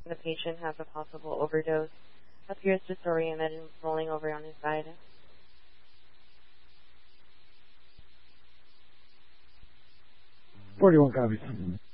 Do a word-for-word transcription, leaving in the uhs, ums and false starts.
The patient has a possible overdose, appears disoriented and rolling over on his side. forty-one copies.